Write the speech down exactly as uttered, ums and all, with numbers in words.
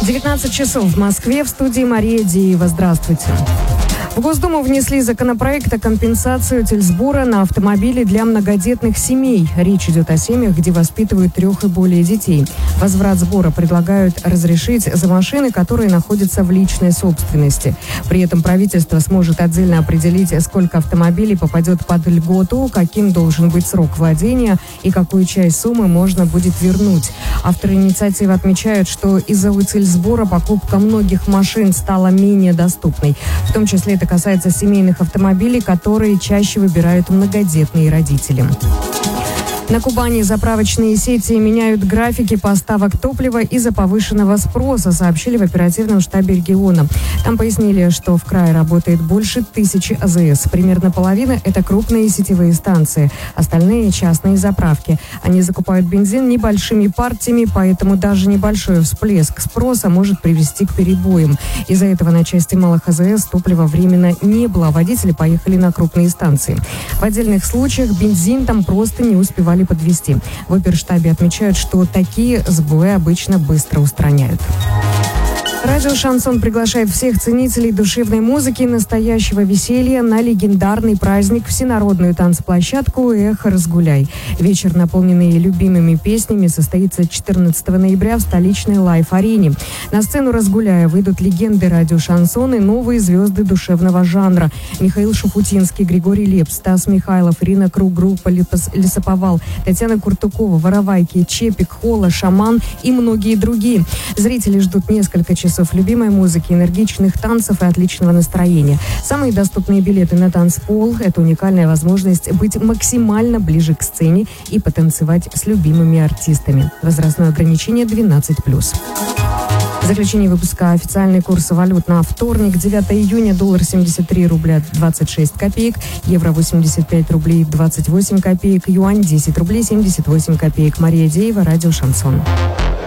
девятнадцать часов в Москве, в студии Мария Деева. Здравствуйте. В Госдуму внесли законопроект о компенсации тельсбора на автомобили для многодетных семей. Речь идет о семьях, где воспитывают трех и более детей. Возврат сбора предлагают разрешить за машины, которые находятся в личной собственности. При этом правительство сможет отдельно определить, сколько автомобилей попадет под льготу, каким должен быть срок владения и какую часть суммы можно будет вернуть. Авторы инициативы отмечают, что из-за тельсбора покупка многих машин стала менее доступной. В том числе это касается семейных автомобилей, которые чаще выбирают многодетные родители. На Кубани заправочные сети меняют графики поставок топлива из-за повышенного спроса, сообщили в оперативном штабе региона. Там пояснили, что в крае работает больше тысячи а зэ эс. Примерно половина – это крупные сетевые станции, остальные – частные заправки. Они закупают бензин небольшими партиями, поэтому даже небольшой всплеск спроса может привести к перебоям. Из-за этого на части малых а зэ эс топлива временно не было, а водители поехали на крупные станции. В отдельных случаях бензин там просто не успевали подвести. В оперштабе отмечают, что такие сбои обычно быстро устраняют. Радио «Шансон» приглашает всех ценителей душевной музыки и настоящего веселья на легендарный праздник всенародную танцплощадку «Эхо Разгуляй». Вечер, наполненный любимыми песнями, состоится четырнадцатого ноября в столичной лайф-арене. На сцену «Разгуляя» выйдут легенды радио «Шансон» и новые звезды душевного жанра. Михаил Шуфутинский, Григорий Лепс, Стас Михайлов, Ирина Круг, группа «Лесоповал», Татьяна Куртукова, Воровайки, Чепик, Хола, Шаман и многие другие. Зрители ждут несколько часов часов любимой музыки, энергичных танцев и отличного настроения. Самые доступные билеты на танцпол – это уникальная возможность быть максимально ближе к сцене и потанцевать с любимыми артистами. Возрастное ограничение двенадцать плюс. В заключении выпуска официальный курс валют на вторник, девятого июня, доллар семьдесят три рубля двадцать шесть копеек, евро восемьдесят пять рублей двадцать восемь копеек, юань десять рублей семьдесят восемь копеек. Мария Деева, радио «Шансон».